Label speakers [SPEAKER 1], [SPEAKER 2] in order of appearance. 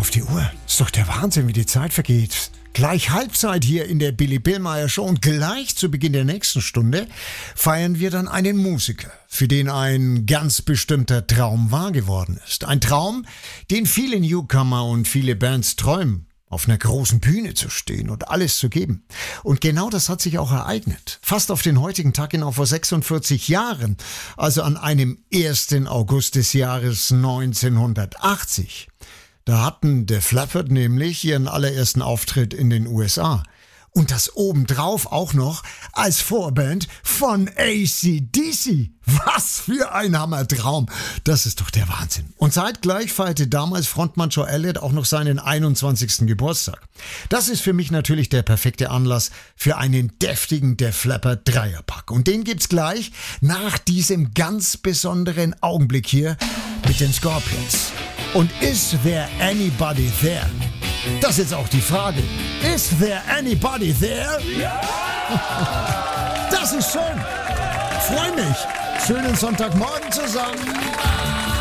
[SPEAKER 1] auf die Uhr. Ist doch der Wahnsinn, wie die Zeit vergeht. Gleich Halbzeit hier in der Billy Billmeyer Show und gleich zu Beginn der nächsten Stunde feiern wir dann einen Musiker, für den ein ganz bestimmter Traum wahr geworden ist. Ein Traum, den viele Newcomer und viele Bands träumen, auf einer großen Bühne zu stehen und alles zu geben. Und genau das hat sich auch ereignet. Fast auf den heutigen Tag genau vor 46 Jahren, also an einem 1. August des Jahres 1980. Da hatten Def Leppard nämlich ihren allerersten Auftritt in den USA. Und das obendrauf auch noch als Vorband von AC/DC. Was für ein Hammertraum. Das ist doch der Wahnsinn. Und zeitgleich feierte damals Frontmann Joe Elliott auch noch seinen 21. Geburtstag. Das ist für mich natürlich der perfekte Anlass für einen deftigen Def Leppard Dreierpack. Und den gibt's gleich nach diesem ganz besonderen Augenblick hier mit den Scorpions. Und is there anybody there? Das ist jetzt auch die Frage. Is there anybody there? Ja! Das ist schön. Freu mich. Schönen Sonntagmorgen zusammen.